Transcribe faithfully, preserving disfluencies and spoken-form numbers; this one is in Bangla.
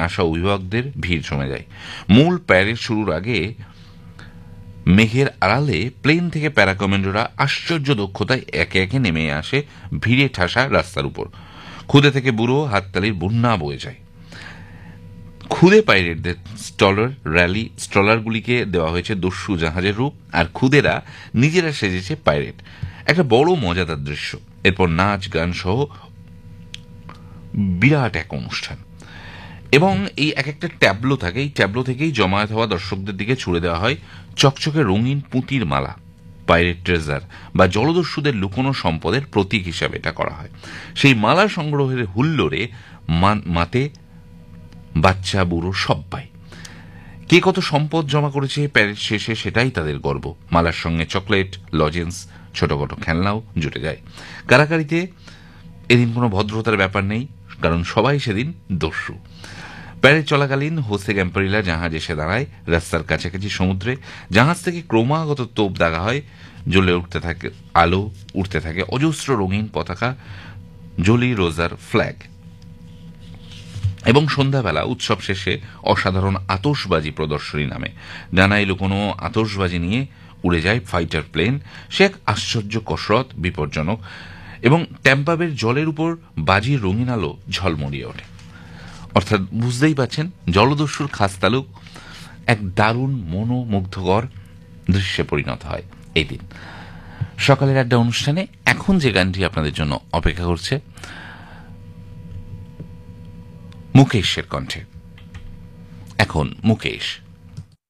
আসা অভিভাবকদের ভিড় জমে যায়। মূল প্যারেড শুরুর আগে মেঘের আড়ালে প্লেন থেকে প্যারাকমান্ডোরা আশ্চর্য দক্ষতায় একে একে নেমে আসে ভিড়ে ঠাসা রাস্তার উপর। খুদে থেকে বুড়ো হাততালির বন্যা বয়ে যায়। খুদে পাইরেটদের স্টলার র্যালি স্টলারগুলিকে দেওয়া হয়েছে দস্যু জাহাজের রূপ, আর খুদেরা নিজেরা সেজেছে পাইরেট। একটা বড় মজাদার দৃশ্য। এরপর নাচ গান সহ বিরাট এক অনুষ্ঠান, এবং এই এক একটা ট্যাবলো থাকে। এই ট্যাবলো থেকেই জমায়েত হওয়া দর্শকদের দিকে ছুড়ে দেওয়া হয় চকচকে রঙিন পুঁতির মালা। পাইরেট ট্রেজার বা জলদস্যুদের লুকোনো সম্পদের প্রতীক হিসাবে এটা করা হয়। সেই মালা সংগ্রহের হুল্লোড়ে মাতে বাচ্চা বুড়ো সব্বাই। কে কত সম্পদ জমা করেছে প্যারেড শেষে সেটাই তাদের গর্ব। মালার সঙ্গে চকলেট, লজেন্স, ছোটখাটো খেলনাও জুটে যায়। কারাকারিতে এদিন কোনো ভদ্রতার ব্যাপার নেই, কারণ সবাই সেদিন দস্যু। প্যারেড চলাকালীন হোসে ক্যাম্পারিলা জাহাজ এসে দাঁড়ায় রাস্তার কাছাকাছি সমুদ্রে। জাহাজ থেকে ক্রমাগত তোপ দাগা হয়, জ্বলে উঠতে থাকে আলো, উঠতে থাকে অজস্র রঙিন পতাকা, জলি রোজার ফ্ল্যাগ। এবং সন্ধ্যাবেলা উৎসব শেষে অসাধারণ আতশবাজি প্রদর্শনী নামে ডানায় লুকোনো আতশবাজি নিয়ে উড়ে যায় ফাইটার প্লেন। সে এক আশ্চর্য কসরত, বিপজ্জনক, এবং ট্যাম্পাবের জলের উপর বাজির রঙিন আলো ঝলমলিয়ে ওঠে। অর্থাৎ বুঝতেই পাচ্ছেন, জলদস্যুর খাসতালুক এক দারুণ মনোমুগ্ধকর দৃশ্যে পরিণত হয় এই দিন। সকালের একটা অনুষ্ঠানে এখন যে গানটি আপনাদের জন্য অপেক্ষা করছে মুকেশের কণ্ঠে। এখন মুকেশ।